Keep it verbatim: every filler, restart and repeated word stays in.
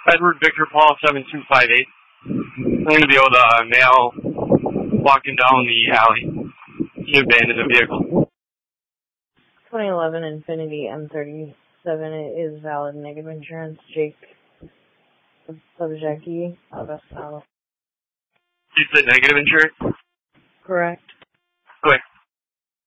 Edward Victor Paul seven two five eight. I'm going to be able to uh, mail walking down the alley. He abandoned the vehicle. twenty eleven Infinity M thirty-seven is valid negative insurance. Jake Subjecki of Estella. You said negative insurance? Correct. Okay.